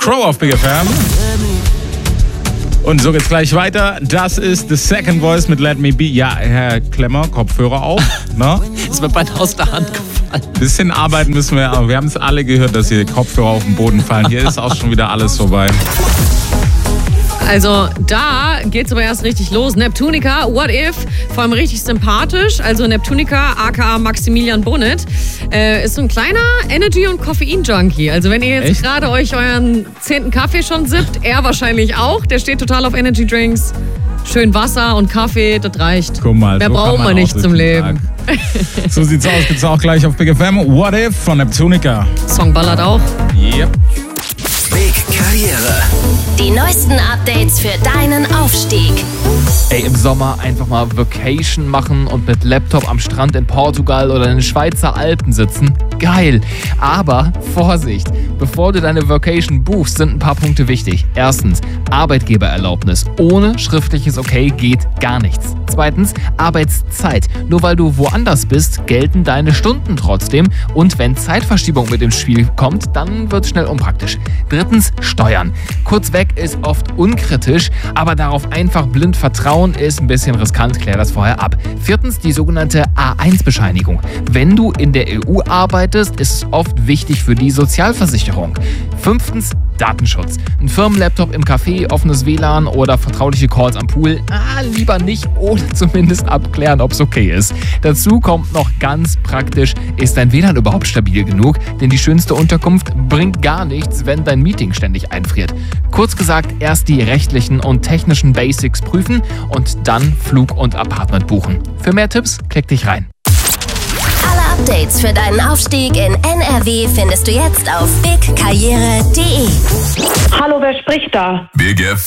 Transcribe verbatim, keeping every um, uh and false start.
Crow auf Big F M. Und so geht's gleich weiter. Das ist The Second Voice mit Let Me Be. Ja, Herr Klemmer, Kopfhörer auf. Ne? Ist mir bald aus der Hand gefallen. Bisschen arbeiten müssen wir, aber wir haben es alle gehört, dass hier Kopfhörer auf den Boden fallen. Hier ist auch schon wieder alles vorbei. Also da geht's aber erst richtig los. Neptunica, What If, vor allem richtig sympathisch. Also Neptunica, aka Maximilian Bonnet, äh, ist so ein kleiner Energy- und Koffein-Junkie. Also wenn ihr jetzt gerade euch euren zehnten Kaffee schon sippt, er wahrscheinlich auch. Der steht total auf Energy-Drinks. Schön Wasser und Kaffee, das reicht. Guck mal, mehr so braucht man nicht zum Leben. So sieht's aus, gibt's auch gleich auf Big F M. What If von Neptunica. Song ballert auch. Yep. Big Karriere. Die neuesten Updates für deinen Aufstieg. Ey, im Sommer einfach mal Vacation machen und mit Laptop am Strand in Portugal oder in den Schweizer Alpen sitzen. Geil. Aber Vorsicht, bevor du deine Vacation buchst, sind ein paar Punkte wichtig. Erstens, Arbeitgebererlaubnis. Ohne schriftliches Okay geht gar nichts. Zweitens, Arbeitszeit. Nur weil du woanders bist, gelten deine Stunden trotzdem. Und wenn Zeitverschiebung mit ins Spiel kommt, dann wird es schnell unpraktisch. Drittens, Steuern. Kurz weg ist oft unkritisch, aber darauf einfach blind vertrauen ist ein bisschen riskant. Klär das vorher ab. Viertens, die sogenannte A eins Bescheinigung. Wenn du in der E U arbeitest, ist es oft wichtig für die Sozialversicherung. Fünftens, Datenschutz. Ein Firmenlaptop im Café, offenes W L A N oder vertrauliche Calls am Pool? Ah, lieber nicht, oder zumindest abklären, ob es okay ist. Dazu kommt noch ganz praktisch, ist dein W L A N überhaupt stabil genug? Denn die schönste Unterkunft bringt gar nichts, wenn dein Meeting ständig einfriert. Kurz gesagt, erst die rechtlichen und technischen Basics prüfen und dann Flug und Apartment buchen. Für mehr Tipps, klick dich rein. Alle Updates für deinen Aufstieg in N R W findest du jetzt auf big karriere punkt de. Hallo, wer spricht da? Big F